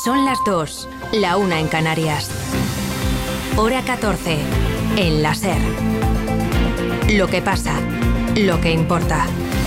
Son las 2, la 1 en Canarias. Hora 14, en la SER. Lo que pasa, lo que importa.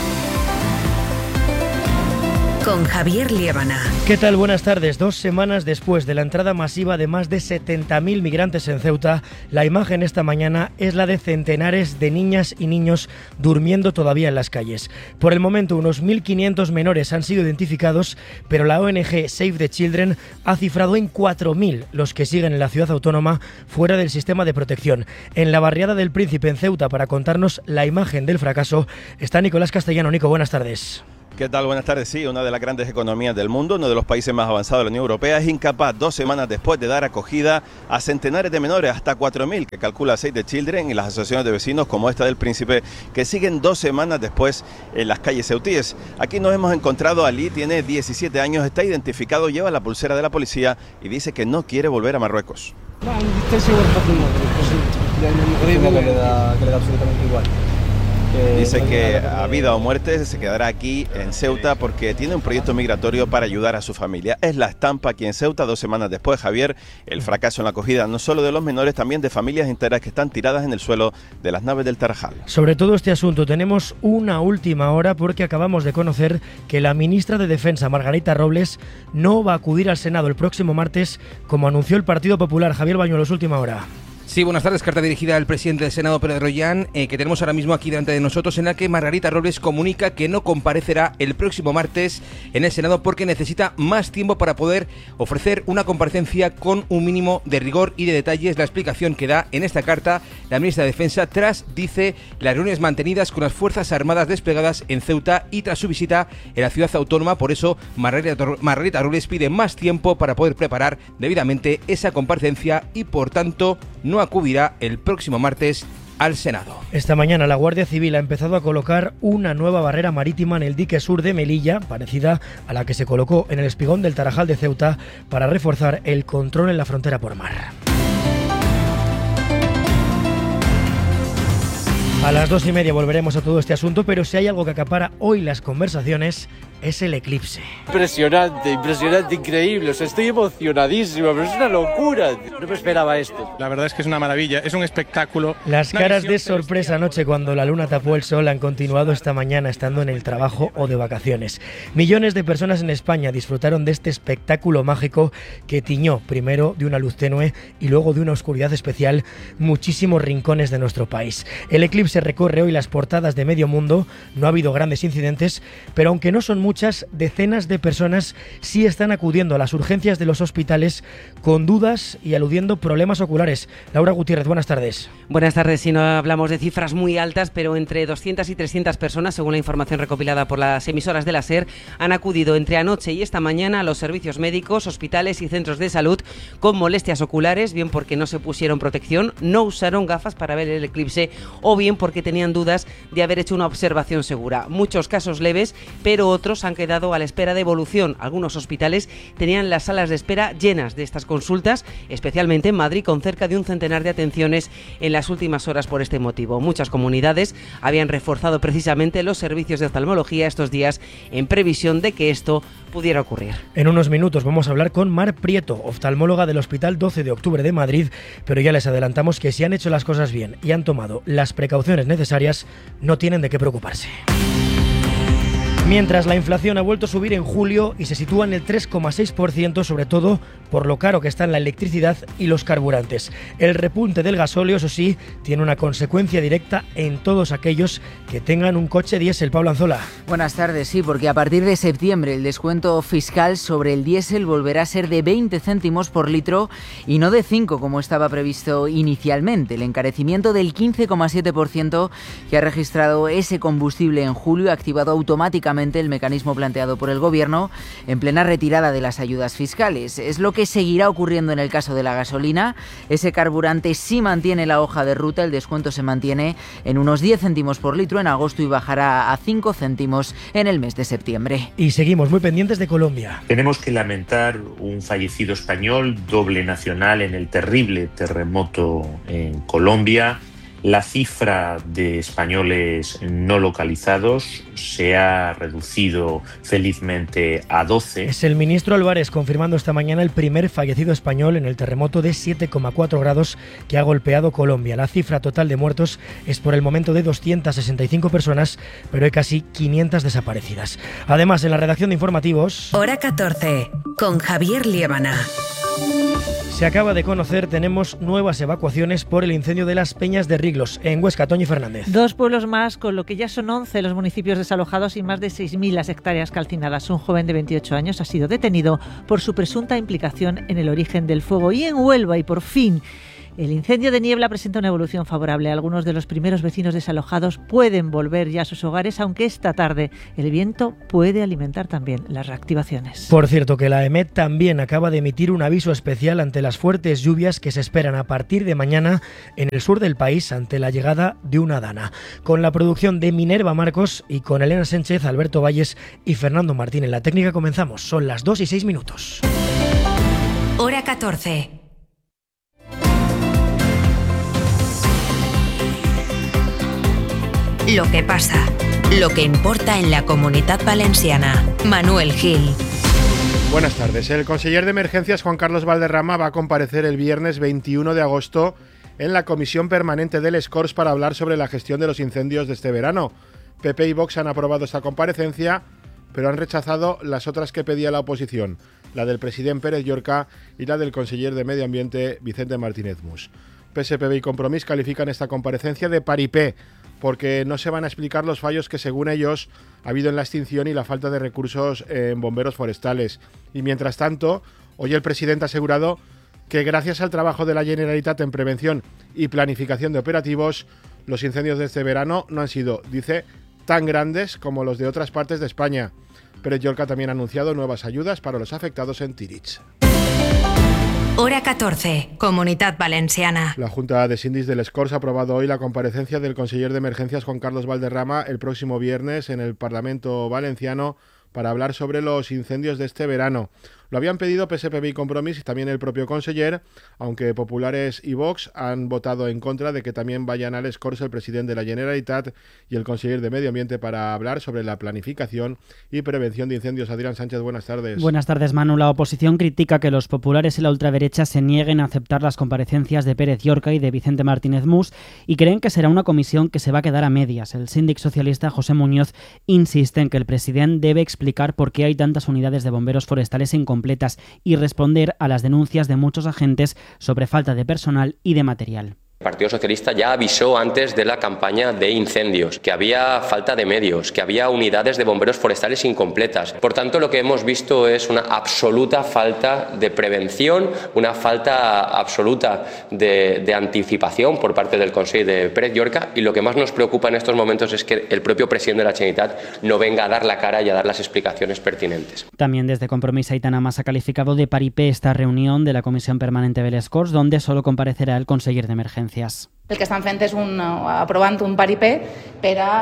Con Javier Liébana. ¿Qué tal? Buenas tardes. 2 semanas después de la entrada masiva de más de 70.000 migrantes en Ceuta, la imagen esta mañana es la de centenares de niñas y niños durmiendo todavía en las calles. Por el momento, unos 1.500 menores han sido identificados, pero la ONG Save the Children ha cifrado en 4.000 los que siguen en la ciudad autónoma fuera del sistema de protección. En la barriada del Príncipe, en Ceuta, para contarnos la imagen del fracaso, está Nicolás Castellano. Nico, buenas tardes. ¿Qué tal? Buenas tardes. Sí, una de las grandes economías del mundo, uno de los países más avanzados de la Unión Europea, es incapaz 2 semanas después de dar acogida a centenares de menores, hasta 4.000, que calcula Save the Children y las asociaciones de vecinos como esta del Príncipe, que siguen 2 semanas después en las calles ceutíes. Aquí nos hemos encontrado a Ali, tiene 17 años, está identificado, lleva la pulsera de la policía y dice que no quiere volver a Marruecos. Que le da absolutamente igual. Dice que a vida o muerte se quedará aquí en Ceuta porque tiene un proyecto migratorio para ayudar a su familia. Es la estampa aquí en Ceuta 2 semanas después, Javier, el fracaso en la acogida no solo de los menores, también de familias enteras que están tiradas en el suelo de las naves del Tarajal. Sobre todo este asunto tenemos una última hora porque acabamos de conocer que la ministra de Defensa, Margarita Robles, no va a acudir al Senado el próximo martes, como anunció el Partido Popular. Javier Bañuelos, última hora. Sí, buenas tardes. Carta dirigida al presidente del Senado, Pedro Rollán, que tenemos ahora mismo aquí delante de nosotros, en la que Margarita Robles comunica que no comparecerá el próximo martes en el Senado porque necesita más tiempo para poder ofrecer una comparecencia con un mínimo de rigor y de detalles. La explicación que da en esta carta la ministra de Defensa tras, dice, las reuniones mantenidas con las Fuerzas Armadas desplegadas en Ceuta y tras su visita en la ciudad autónoma. Por eso, Margarita Robles pide más tiempo para poder preparar debidamente esa comparecencia y, por tanto, no acudirá el próximo martes al Senado. Esta mañana la Guardia Civil ha empezado a colocar una nueva barrera marítima en el dique sur de Melilla, parecida a la que se colocó en el espigón del Tarajal de Ceuta, para reforzar el control en la frontera por mar. A las 2:30 volveremos a todo este asunto, pero si hay algo que acapara hoy las conversaciones es el eclipse. Impresionante, increíble. O sea, estoy emocionadísimo, pero es una locura. No me esperaba esto. La verdad es que es una maravilla, es un espectáculo. Las caras de sorpresa anoche cuando la luna tapó el sol han continuado esta mañana estando en el trabajo o de vacaciones. Millones de personas en España disfrutaron de este espectáculo mágico que tiñó primero de una luz tenue y luego de una oscuridad especial muchísimos rincones de nuestro país. El eclipse recorre hoy las portadas de medio mundo, no ha habido grandes incidentes, pero aunque no son muchas, decenas de personas sí están acudiendo a las urgencias de los hospitales con dudas y aludiendo problemas oculares. Laura Gutiérrez, buenas tardes. Buenas tardes. Si no hablamos de cifras muy altas, pero entre 200 y 300 personas, según la información recopilada por las emisoras de la SER, han acudido entre anoche y esta mañana a los servicios médicos, hospitales y centros de salud con molestias oculares, bien porque no se pusieron protección, no usaron gafas para ver el eclipse o bien porque tenían dudas de haber hecho una observación segura. Muchos casos leves, pero otros han quedado a la espera de evolución. Algunos hospitales tenían las salas de espera llenas de estas consultas, especialmente en Madrid, con cerca de un centenar de atenciones en las últimas horas por este motivo. Muchas comunidades habían reforzado precisamente los servicios de oftalmología estos días en previsión de que esto pudiera ocurrir. En unos minutos vamos a hablar con Mar Prieto, oftalmóloga del Hospital 12 de Octubre de Madrid, pero ya les adelantamos que si han hecho las cosas bien y han tomado las precauciones necesarias, no tienen de qué preocuparse. Mientras la inflación ha vuelto a subir en julio y se sitúa en el 3,6%, sobre todo por lo caro que están la electricidad y los carburantes. El repunte del gasóleo, eso sí, tiene una consecuencia directa en todos aquellos que tengan un coche diésel. Pablo Anzola. Buenas tardes, sí, porque a partir de septiembre el descuento fiscal sobre el diésel volverá a ser de 20 céntimos por litro y no de 5 como estaba previsto inicialmente. El encarecimiento del 15,7% que ha registrado ese combustible en julio ha activado automáticamente el mecanismo planteado por el Gobierno en plena retirada de las ayudas fiscales. Es lo que seguirá ocurriendo en el caso de la gasolina. Ese carburante sí mantiene la hoja de ruta, el descuento se mantiene en unos 10 céntimos por litro en agosto y bajará a 5 céntimos en el mes de septiembre. Y seguimos muy pendientes de Colombia. Tenemos que lamentar un fallecido español, doble nacional, en el terrible terremoto en Colombia. La cifra de españoles no localizados se ha reducido felizmente a 12. Es el ministro Álvarez confirmando esta mañana el primer fallecido español en el terremoto de 7,4 grados que ha golpeado Colombia. La cifra total de muertos es por el momento de 265 personas, pero hay casi 500 desaparecidas. Además, en la redacción de informativos... Hora 14, con Javier Liébana. Se acaba de conocer, tenemos nuevas evacuaciones por el incendio de las Peñas de Riglos, en Huesca. Toñi Fernández. 2 pueblos más, con lo que ya son 11 los municipios desalojados y más de 6.000 las hectáreas calcinadas. Un joven de 28 años ha sido detenido por su presunta implicación en el origen del fuego. Y en Huelva, y por fin, el incendio de Niebla presenta una evolución favorable. Algunos de los primeros vecinos desalojados pueden volver ya a sus hogares, aunque esta tarde el viento puede alimentar también las reactivaciones. Por cierto, que la EMET también acaba de emitir un aviso especial ante las fuertes lluvias que se esperan a partir de mañana en el sur del país ante la llegada de una dana. Con la producción de Minerva Marcos y con Elena Sánchez, Alberto Valles y Fernando Martín en la técnica comenzamos. Son las 2:06. Hora 14. Lo que pasa, lo que importa en la Comunitat Valenciana. Manuel Gil. Buenas tardes. El conseller de Emergencias, Juan Carlos Valderrama, va a comparecer el viernes 21 de agosto en la Comisión Permanente del Escors para hablar sobre la gestión de los incendios de este verano. PP y Vox han aprobado esta comparecencia, pero han rechazado las otras que pedía la oposición, la del presidente Pérez Llorca y la del conseller de Medio Ambiente, Vicente Martínez Mus. PSPB y Compromís califican esta comparecencia de paripé, porque no se van a explicar los fallos que, según ellos, ha habido en la extinción y la falta de recursos en bomberos forestales. Y mientras tanto, hoy el presidente ha asegurado que gracias al trabajo de la Generalitat en prevención y planificación de operativos, los incendios de este verano no han sido, dice, tan grandes como los de otras partes de España. Pérez Llorca también ha anunciado nuevas ayudas para los afectados en Tirich. Hora 14, Comunitat Valenciana. La Junta de Síndicos del Escors ha aprobado hoy la comparecencia del conseller de Emergencias Juan Carlos Valderrama el próximo viernes en el Parlamento Valenciano para hablar sobre los incendios de este verano. Lo habían pedido PSPB y Compromís y también el propio conseller, aunque Populares y Vox han votado en contra de que también vayan al Escors el presidente de la Generalitat y el conseller de Medio Ambiente para hablar sobre la planificación y prevención de incendios. Adrián Sánchez, buenas tardes. Buenas tardes, Manu. La oposición critica que los populares y la ultraderecha se nieguen a aceptar las comparecencias de Pérez Llorca y de Vicente Martínez Mus y creen que será una comisión que se va a quedar a medias. El síndic socialista José Muñoz insiste en que el presidente debe explicar por qué hay tantas unidades de bomberos forestales incompletas y responder a las denuncias de muchos agentes sobre falta de personal y de material. El Partido Socialista ya avisó antes de la campaña de incendios que había falta de medios, que había unidades de bomberos forestales incompletas. Por tanto, lo que hemos visto es una absoluta falta de prevención, una falta absoluta de anticipación por parte del Consejo de Pérez Llorca, y lo que más nos preocupa en estos momentos es que el propio presidente de la Generalitat no venga a dar la cara y a dar las explicaciones pertinentes. También desde Compromís, Aitana Mas ha calificado de paripé esta reunión de la Comisión Permanente del Escors, donde solo comparecerá el conseller de Emergencias. El que estan fent és aprovant un paripé per a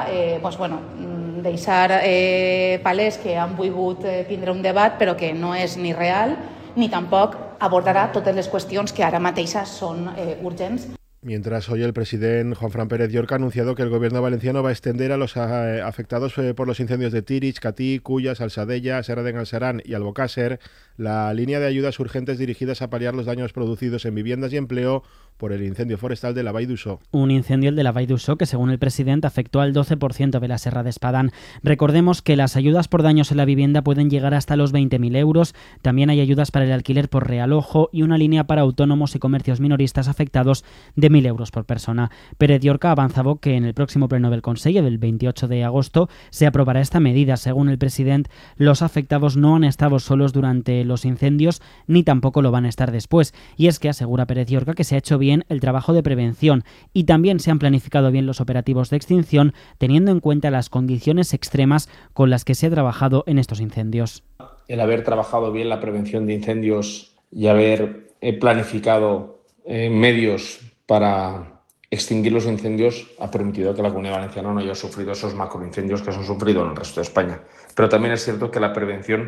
deixar palès que han volgut tindre un debat però que no és ni real ni tampoc abordarà totes les qüestions que ara mateixes són urgents. Mientras hoy el presidente Juanfran Pérez Llorca ha anunciado que el gobierno valenciano va a extender a los afectados por los incendios de Tirich, Catí, Culla, Salsadella, Serra de Galcerán y Albocàsser la línea de ayudas urgentes dirigidas a paliar los daños producidos en viviendas y empleo por el incendio forestal de la Vall d'Uixó. Un incendio, el de la Vall d'Uixó, que según el presidente afectó al 12% de la Serra de Espadán. Recordemos que las ayudas por daños en la vivienda pueden llegar hasta los 20.000 euros. También hay ayudas para el alquiler por realojo y una línea para autónomos y comercios minoristas afectados de 1.000 euros por persona. Pérez Llorca avanzaba que en el próximo pleno del Consejo, del 28 de agosto, se aprobará esta medida. Según el presidente, los afectados no han estado solos durante los incendios ni tampoco lo van a estar después. Y es que asegura Pérez Llorca que se ha hecho bien el trabajo de prevención y también se han planificado bien los operativos de extinción, teniendo en cuenta las condiciones extremas con las que se ha trabajado en estos incendios. El haber trabajado bien la prevención de incendios y haber planificado medios para extinguir los incendios ha permitido que la Comunidad Valenciana no haya sufrido esos macroincendios que se han sufrido en el resto de España. Pero también es cierto que la prevención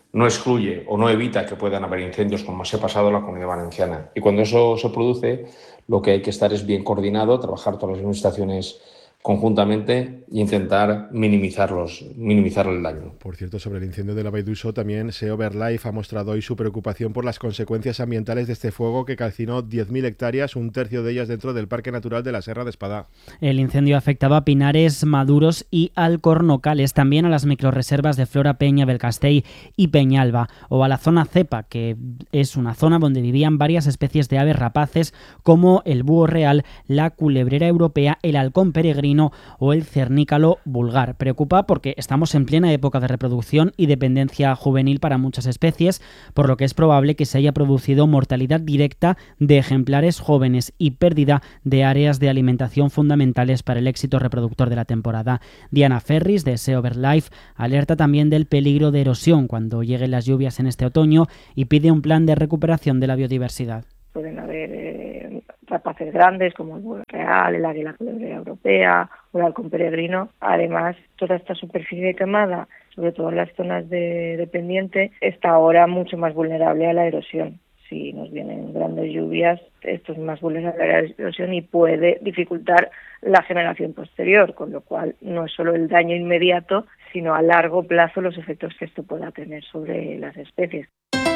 no excluye o no evita que puedan haber incendios como se ha pasado en la Comunidad Valenciana. Y cuando eso se produce, lo que hay que estar es bien coordinado, trabajar todas las administraciones conjuntamente e intentar minimizar el daño. Por cierto, sobre el incendio de la Vall d'Uixó, también Seoverlife ha mostrado hoy su preocupación por las consecuencias ambientales de este fuego que calcinó 10.000 hectáreas, un tercio de ellas dentro del Parque Natural de la Serra de Espadá. El incendio afectaba a pinares maduros y alcornocales, también a las microrreservas de Flora Peña, Belcastell y Peñalba, o a la zona cepa, que es una zona donde vivían varias especies de aves rapaces como el búho real, la culebrera europea, el halcón peregrino o el cernícalo vulgar. Preocupa porque estamos en plena época de reproducción y dependencia juvenil para muchas especies, por lo que es probable que se haya producido mortalidad directa de ejemplares jóvenes y pérdida de áreas de alimentación fundamentales para el éxito reproductor de la temporada. Diana Ferris, de Seoverlife, alerta también del peligro de erosión cuando lleguen las lluvias en este otoño y pide un plan de recuperación de la biodiversidad. Pueden haber rapaces grandes como el búho real, el águila culebrera europea o el halcón peregrino. Además, toda esta superficie quemada, sobre todo en las zonas de pendiente, está ahora mucho más vulnerable a la erosión. Si nos vienen grandes lluvias, esto es más vulnerable a la erosión y puede dificultar la generación posterior, con lo cual no es solo el daño inmediato, sino a largo plazo los efectos que esto pueda tener sobre las especies.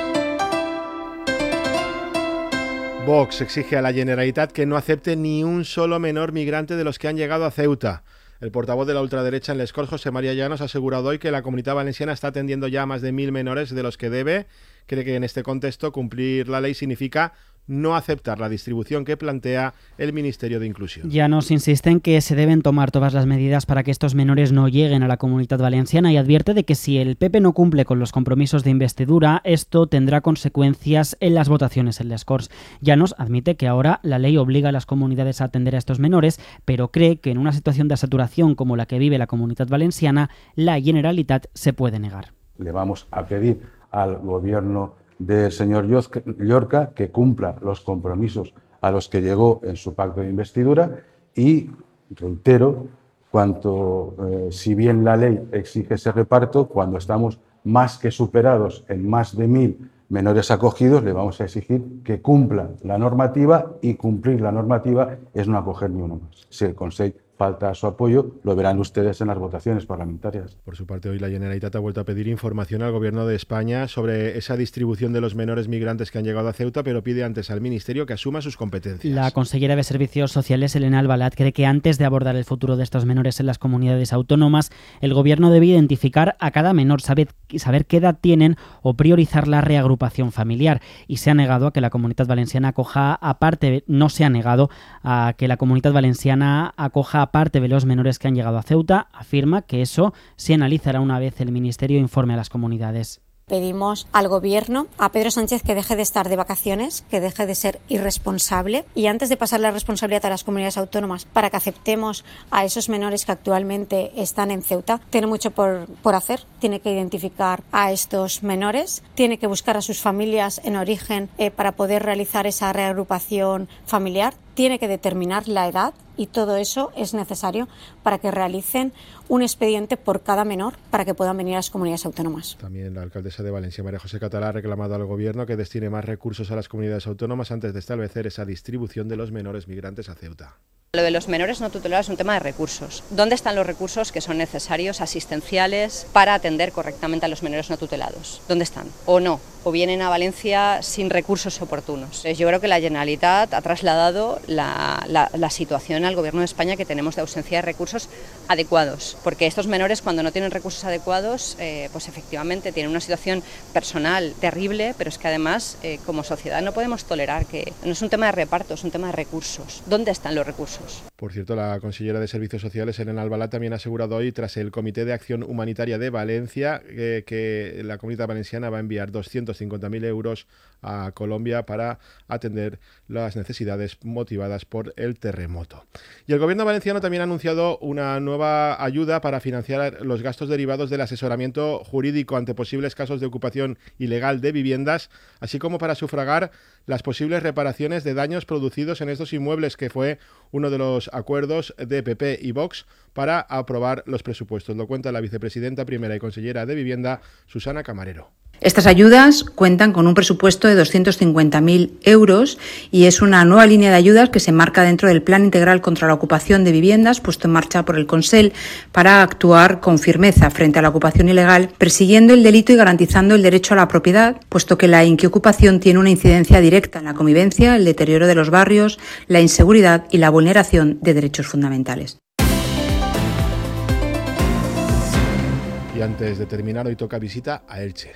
Vox exige a la Generalitat que no acepte ni un solo menor migrante de los que han llegado a Ceuta. El portavoz de la ultraderecha en Les Corts, José María Llanos, ha asegurado hoy que la Comunitat Valenciana está atendiendo ya a más de 1.000 menores de los que debe. Cree que en este contexto cumplir la ley significa no aceptar la distribución que plantea el Ministerio de Inclusión. Llanos insiste en que se deben tomar todas las medidas para que estos menores no lleguen a la Comunitat Valenciana y advierte de que si el PP no cumple con los compromisos de investidura, esto tendrá consecuencias en las votaciones en Les Corts. Llanos admite que ahora la ley obliga a las comunidades a atender a estos menores, pero cree que en una situación de saturación como la que vive la Comunitat Valenciana, la Generalitat se puede negar. Le vamos a pedir al gobierno del señor Llorca que cumpla los compromisos a los que llegó en su pacto de investidura y reitero, si bien la ley exige ese reparto, cuando estamos más que superados en más de 1.000 menores acogidos, le vamos a exigir que cumplan la normativa y cumplir la normativa es no acoger ni uno más. Si el Consell falta su apoyo, lo verán ustedes en las votaciones parlamentarias. Por su parte, hoy la Generalitat ha vuelto a pedir información al Gobierno de España sobre esa distribución de los menores migrantes que han llegado a Ceuta, pero pide antes al Ministerio que asuma sus competencias. La consellera de Servicios Sociales, Elena Albalat, cree que antes de abordar el futuro de estos menores en las comunidades autónomas, el Gobierno debe identificar a cada menor, saber qué edad tienen o priorizar la reagrupación familiar. Y se ha negado a que la Comunitat Valenciana acoja aparte de los menores que han llegado a Ceuta. Afirma que eso se analizará una vez el Ministerio informe a las comunidades. Pedimos al Gobierno, a Pedro Sánchez, que deje de estar de vacaciones, que deje de ser irresponsable y antes de pasar la responsabilidad a las comunidades autónomas para que aceptemos a esos menores que actualmente están en Ceuta, tiene mucho por hacer. Tiene que identificar a estos menores, tiene que buscar a sus familias en origen para poder realizar esa reagrupación familiar, tiene que determinar la edad y todo eso es necesario para que realicen un expediente por cada menor para que puedan venir a las comunidades autónomas. También la alcaldesa de Valencia, María José Catalá, ha reclamado al Gobierno que destine más recursos a las comunidades autónomas antes de establecer esa distribución de los menores migrantes a Ceuta. Lo de los menores no tutelados es un tema de recursos. ¿Dónde están los recursos que son necesarios, asistenciales, para atender correctamente a los menores no tutelados? ¿Dónde están? ¿O no? ¿O vienen a Valencia sin recursos oportunos? Yo creo que la Generalitat ha trasladado la situación al Gobierno de España, que tenemos de ausencia de recursos adecuados. Porque estos menores, cuando no tienen recursos adecuados, pues efectivamente tienen una situación personal terrible, pero es que además, como sociedad, no podemos tolerar que... No es un tema de reparto, es un tema de recursos. ¿Dónde están los recursos? Por cierto, la consellera de Servicios Sociales, Elena Albalat, también ha asegurado hoy, tras el Comité de Acción Humanitaria de Valencia, que la Comunidad Valenciana va a enviar 250.000 euros a Colombia para atender las necesidades motivadas por el terremoto. Y el Gobierno valenciano también ha anunciado una nueva ayuda para financiar los gastos derivados del asesoramiento jurídico ante posibles casos de ocupación ilegal de viviendas, así como para sufragar las posibles reparaciones de daños producidos en estos inmuebles, que fue uno de los acuerdos de PP y Vox para aprobar los presupuestos. Lo cuenta la vicepresidenta primera y consellera de Vivienda, Susana Camarero. Estas ayudas cuentan con un presupuesto de 250.000 euros y es una nueva línea de ayudas que se marca dentro del Plan Integral contra la Ocupación de Viviendas puesto en marcha por el Consell para actuar con firmeza frente a la ocupación ilegal, persiguiendo el delito y garantizando el derecho a la propiedad, puesto que la inquiocupación tiene una incidencia directa en la convivencia, el deterioro de los barrios, la inseguridad y la vulneración de derechos fundamentales. Y antes de terminar, hoy toca visita a Elche.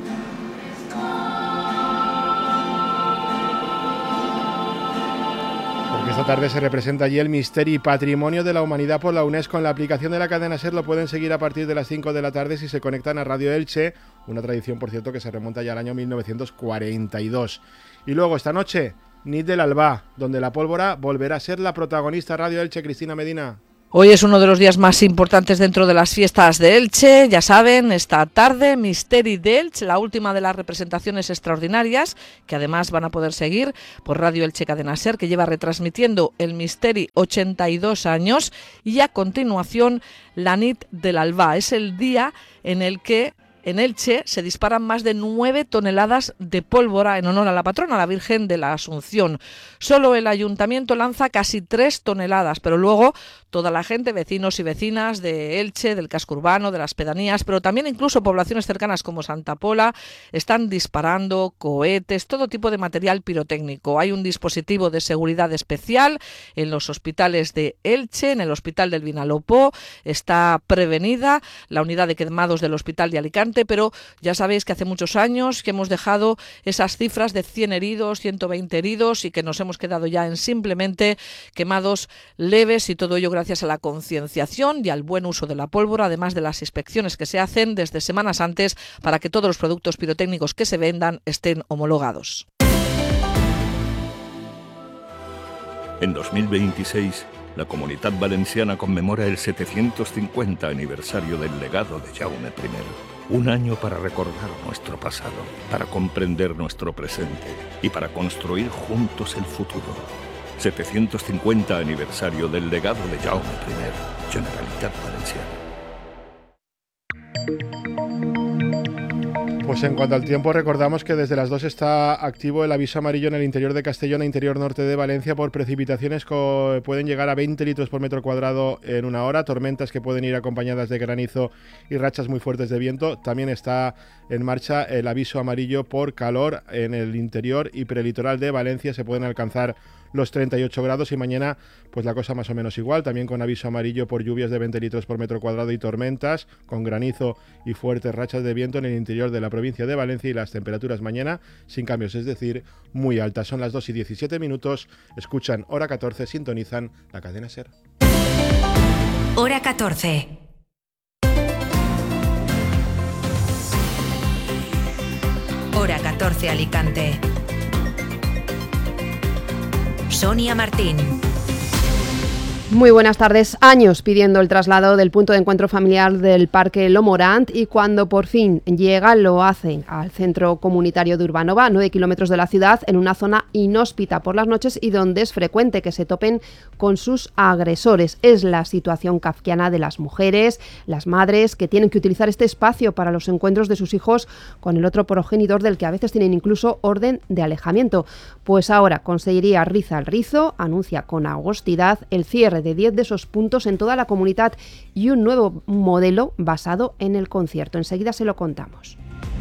Porque esta tarde se representa allí el Misteri Patrimonio de la Humanidad por la UNESCO. En la aplicación de la cadena SER lo pueden seguir a partir de las 5 de la tarde si se conectan a Radio Elche, una tradición, por cierto, que se remonta ya al año 1942. Y luego esta noche, Nit del Albá, donde la pólvora volverá a ser la protagonista. Radio Elche, Cristina Medina. Hoy es uno de los días más importantes dentro de las fiestas de Elche, ya saben, esta tarde Misteri d'Elche, la última de las representaciones extraordinarias, que además van a poder seguir por Radio Elche Cadena SER, que lleva retransmitiendo el Misteri 82 años, y a continuación la Nit del Albá. Es el día en el que en Elche se disparan más de 9 toneladas de pólvora en honor a la patrona, la Virgen de la Asunción. Solo el ayuntamiento lanza casi 3 toneladas, pero luego toda la gente, vecinos y vecinas de Elche, del casco urbano, de las pedanías, pero también incluso poblaciones cercanas como Santa Pola, están disparando cohetes, todo tipo de material pirotécnico. Hay un dispositivo de seguridad especial en los hospitales de Elche, en el Hospital del Vinalopó, está prevenida la unidad de quemados del Hospital de Alicante, pero ya sabéis que hace muchos años que hemos dejado esas cifras de 100 heridos, 120 heridos y que nos hemos quedado ya en simplemente quemados leves, y todo ello gracias a la concienciación y al buen uso de la pólvora, además de las inspecciones que se hacen desde semanas antes para que todos los productos pirotécnicos que se vendan estén homologados. En 2026, la Comunitat Valenciana conmemora el 750 aniversario del legado de Jaume I. Un año para recordar nuestro pasado, para comprender nuestro presente y para construir juntos el futuro. 750 aniversario del legado de Jaume I, Generalitat Valenciana. Pues en cuanto al tiempo, recordamos que desde las 2 está activo el aviso amarillo en el interior de Castellón e interior norte de Valencia por precipitaciones que pueden llegar a 20 litros por metro cuadrado en una hora, tormentas que pueden ir acompañadas de granizo y rachas muy fuertes de viento. También está en marcha el aviso amarillo por calor en el interior y prelitoral de Valencia. Se pueden alcanzar los 38 grados y mañana pues la cosa más o menos igual, también con aviso amarillo por lluvias de 20 litros por metro cuadrado y tormentas, con granizo y fuertes rachas de viento en el interior de la provincia de Valencia, y las temperaturas mañana sin cambios, es decir, muy altas. Son las 2:17, escuchan Hora 14, sintonizan la cadena SER. Hora 14. Hora 14 Alicante. Sonia Martín. Muy buenas tardes. Años pidiendo el traslado del punto de encuentro familiar del Parque Lomorant, y cuando por fin llega lo hacen al centro comunitario de Urbanova, 9 kilómetros de la ciudad, en una zona inhóspita por las noches y donde es frecuente que se topen con sus agresores. Es la situación kafkiana de las mujeres, las madres que tienen que utilizar este espacio para los encuentros de sus hijos con el otro progenitor, del que a veces tienen incluso orden de alejamiento. Pues ahora Consellería Riza al Rizo anuncia con agostidad el cierre de 10 de esos puntos en toda la comunidad y un nuevo modelo basado en el concierto. Enseguida se lo contamos.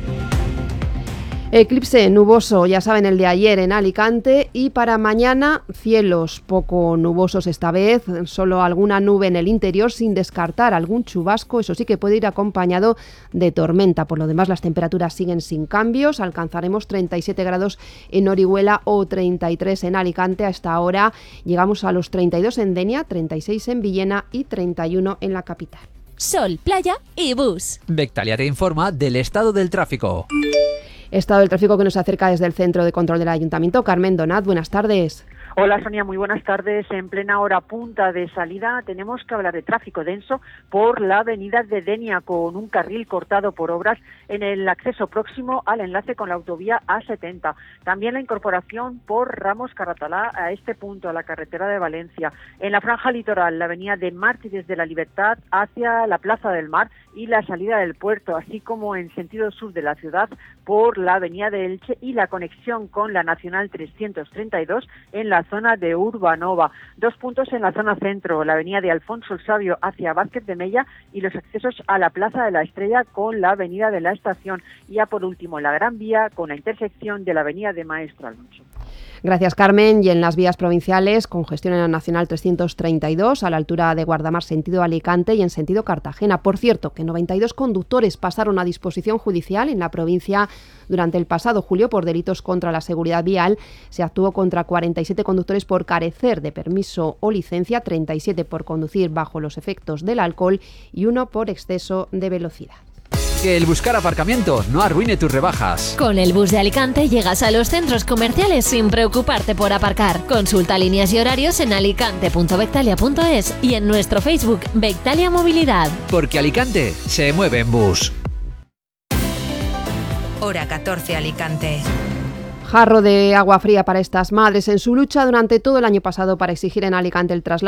Eclipse nuboso, ya saben, el de ayer en Alicante, y para mañana cielos poco nubosos esta vez, solo alguna nube en el interior, sin descartar algún chubasco, eso sí que puede ir acompañado de tormenta. Por lo demás, las temperaturas siguen sin cambios, alcanzaremos 37 grados en Orihuela o 33 en Alicante. A esta hora llegamos a los 32 en Denia, 36 en Villena y 31 en la capital. Sol, playa y bus. Bectalia te informa del estado del tráfico. Estado del tráfico que nos acerca desde el Centro de Control del Ayuntamiento. Carmen Donat, buenas tardes. Hola Sonia, muy buenas tardes. En plena hora punta de salida tenemos que hablar de tráfico denso por la avenida de Denia, con un carril cortado por obras en el acceso próximo al enlace con la autovía A70. También la incorporación por Ramos Caratalá a este punto, a la carretera de Valencia. En la franja litoral, la avenida de Mártires de la Libertad hacia la Plaza del Mar y la salida del puerto, así como en sentido sur de la ciudad por la avenida de Elche y la conexión con la Nacional 332 en la zona de Urbanova. 2 puntos en la zona centro, la avenida de Alfonso el Sabio hacia Vázquez de Mella y los accesos a la Plaza de la Estrella con la avenida de la Estación. Y ya por último, la Gran Vía con la intersección de la avenida de Maestro Alonso. Gracias, Carmen. Y en las vías provinciales, congestión en la Nacional 332 a la altura de Guardamar sentido Alicante y en sentido Cartagena. Por cierto, que 92 conductores pasaron a disposición judicial en la provincia durante el pasado julio por delitos contra la seguridad vial. Se actuó contra 47 conductores por carecer de permiso o licencia, 37 por conducir bajo los efectos del alcohol y 1 por exceso de velocidad. Que el buscar aparcamiento no arruine tus rebajas. Con el bus de Alicante llegas a los centros comerciales sin preocuparte por aparcar. Consulta líneas y horarios en alicante.bectalia.es y en nuestro Facebook Bectalia Movilidad. Porque Alicante se mueve en bus. Hora 14 Alicante. Jarro de agua fría para estas madres en su lucha durante todo el año pasado para exigir en Alicante el traslado